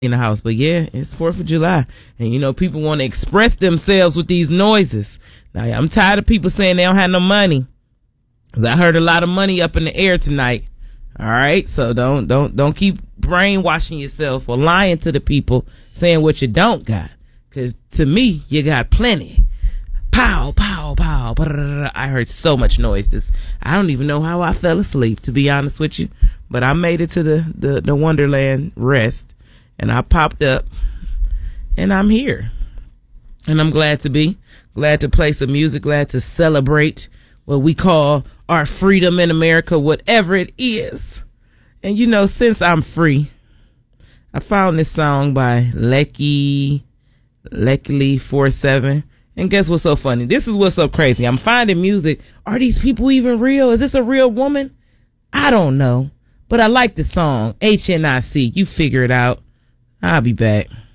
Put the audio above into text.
in the house. But yeah, it's 4th of July. And you know, people want to express themselves with these noises. Now, I'm tired of people saying they don't have no money. 'Cause I heard a lot of money up in the air tonight. All right. So don't keep brainwashing yourself or lying to the people saying what you don't got. 'Cause to me, you got plenty. Pow, pow, pow. I heard so much noise. I don't even know how I fell asleep, to be honest with you. But I made it to the Wonderland rest. And I popped up. And I'm here. And I'm glad to play some music. Glad to celebrate what we call our freedom in America, whatever it is. And you know, since I'm free, I found this song by Lecky 47. And guess what's so funny? This is what's so crazy. I'm finding music. Are these people even real? Is this a real woman? I don't know. But I like the song. HNIC. You figure it out. I'll be back.